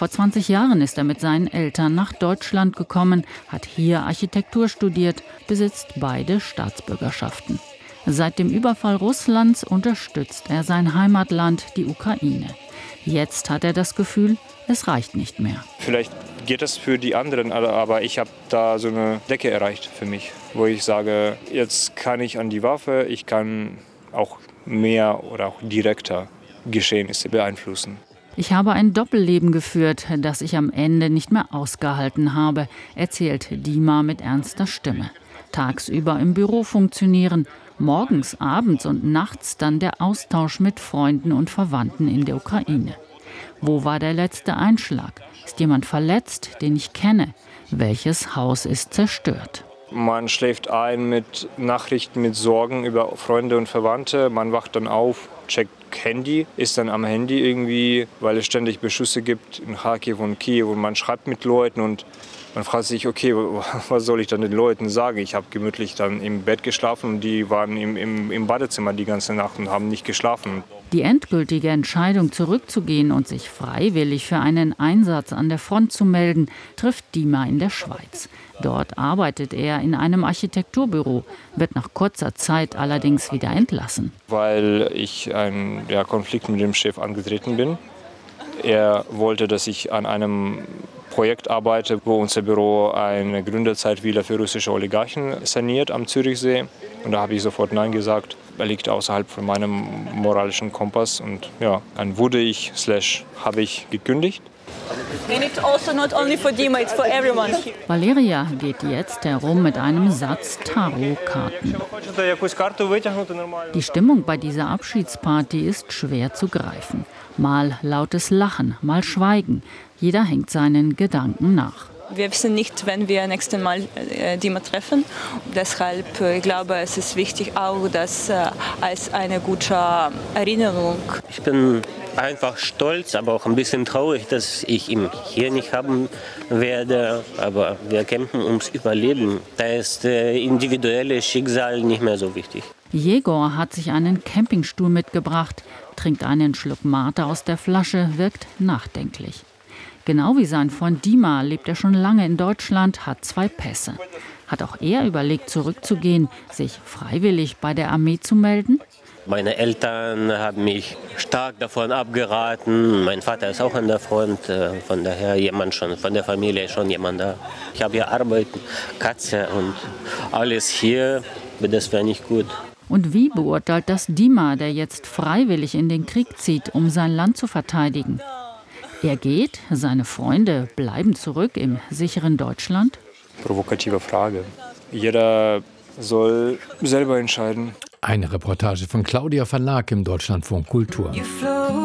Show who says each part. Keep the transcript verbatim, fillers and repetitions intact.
Speaker 1: Vor zwanzig Jahren ist er mit seinen Eltern nach Deutschland gekommen, hat hier Architektur studiert, besitzt beide Staatsbürgerschaften. Seit dem Überfall Russlands unterstützt er sein Heimatland, die Ukraine. Jetzt hat er das Gefühl, es reicht nicht mehr.
Speaker 2: Vielleicht geht das für die anderen, aber ich habe da so eine Decke erreicht für mich, wo ich sage, jetzt kann ich an die Waffe, ich kann auch mehr oder auch direkter Geschehnisse beeinflussen.
Speaker 1: Ich habe ein Doppelleben geführt, das ich am Ende nicht mehr ausgehalten habe, erzählt Dima mit ernster Stimme. Tagsüber im Büro funktionieren, morgens, abends und nachts dann der Austausch mit Freunden und Verwandten in der Ukraine. Wo war der letzte Einschlag? Ist jemand verletzt, den ich kenne? Welches Haus ist zerstört?
Speaker 2: Man schläft ein mit Nachrichten, mit Sorgen über Freunde und Verwandte. Man wacht dann auf, checkt Handy, ist dann am Handy irgendwie, weil es ständig Beschüsse gibt in Kharkiv und Kiew. Und man schreibt mit Leuten und man fragt sich, okay, was soll ich dann den Leuten sagen? Ich habe gemütlich dann im Bett geschlafen und die waren im, im, im Badezimmer die ganze Nacht und haben nicht geschlafen.
Speaker 1: Die endgültige Entscheidung, zurückzugehen und sich freiwillig für einen Einsatz an der Front zu melden, trifft Dima in der Schweiz. Dort arbeitet er in einem Architekturbüro, wird nach kurzer Zeit allerdings wieder entlassen.
Speaker 2: Weil ich einen ja, Konflikt mit dem Chef angetreten bin. Er wollte, dass ich an einem Projekt arbeite, wo unser Büro eine Gründerzeitvilla für russische Oligarchen saniert am Zürichsee. Und da habe ich sofort Nein gesagt. Er liegt außerhalb von meinem moralischen Kompass. Und ja, dann wurde ich, slash, habe ich gekündigt.
Speaker 1: Valeria geht jetzt herum mit einem Satz Tarotkarten. Die Stimmung bei dieser Abschiedsparty ist schwer zu greifen. Mal lautes Lachen, mal Schweigen. Jeder hängt seinen Gedanken nach.
Speaker 3: Wir wissen nicht, wenn wir nächstes Mal äh, Dima treffen. Deshalb äh, ich glaube ich, es ist wichtig auch, das äh, als eine gute Erinnerung.
Speaker 4: Ich bin einfach stolz, aber auch ein bisschen traurig, dass ich ihn hier nicht haben werde. Aber wir kämpfen ums Überleben. Da ist äh, individuelle Schicksal nicht mehr so wichtig.
Speaker 1: Jegor hat sich einen Campingstuhl mitgebracht, trinkt einen Schluck Mate aus der Flasche, wirkt nachdenklich. Genau wie sein Freund Dima lebt er schon lange in Deutschland, hat zwei Pässe. Hat auch er überlegt, zurückzugehen, sich freiwillig bei der Armee zu melden?
Speaker 4: Meine Eltern haben mich stark davon abgeraten. Mein Vater ist auch an der Front, von daher jemand schon, von der Familie schon jemand da. Ich habe hier Arbeit, Katze und alles hier, das wäre nicht gut.
Speaker 1: Und wie beurteilt das Dima, der jetzt freiwillig in den Krieg zieht, um sein Land zu verteidigen? Er geht, seine Freunde bleiben zurück im sicheren Deutschland?
Speaker 2: Provokative Frage. Jeder soll selber entscheiden.
Speaker 5: Eine Reportage von Claudia Verlag im Deutschlandfunk Kultur.